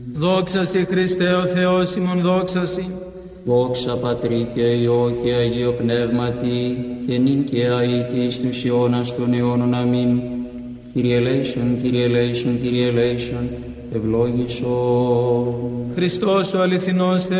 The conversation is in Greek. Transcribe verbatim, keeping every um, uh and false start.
Δόξα σε Χριστέ ο Θεός ημών, δόξα σε. Δόξα Πατρί και Υιό και Αγίο Πνεύματι, και νυν και αεί και εις τους αιώνας των αιώνων. Αμήν. Kyrie eleison, Kyrie eleison, Kyrie eleison, ευλόγησον. Χριστός ο αληθινός Θεός,